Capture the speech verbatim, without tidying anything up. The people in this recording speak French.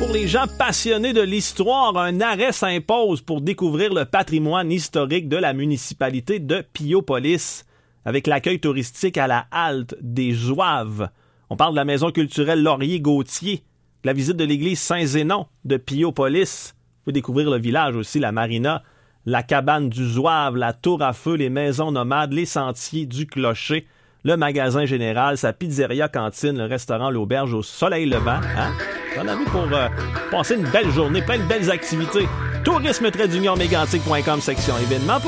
pour les gens passionnés de l'histoire, un arrêt s'impose pour découvrir le patrimoine historique de la municipalité de Piopolis, avec l'accueil touristique à la halte des Zouaves. On parle de la maison culturelle Laurier-Gauthier, de la visite de l'église Saint-Zénon de Piopolis. Vous pouvez découvrir le village aussi, la marina, la cabane du Zouave, la tour à feu, les maisons nomades, les sentiers du clocher, le magasin général, sa pizzeria cantine, le restaurant, l'auberge au soleil levant. Hein? J'en ai vu pour euh, passer une belle journée, plein de belles activités. tourisme trait d'union mégantic point com, section événements.